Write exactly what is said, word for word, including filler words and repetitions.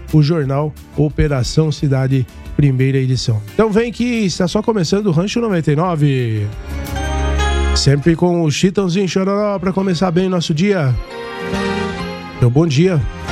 o jornal Operação Cidade, primeira edição. Então vem que está só começando o Rancho noventa e nove. Sempre com o Chitãozinho Chororó para começar bem o nosso dia. Então bom dia.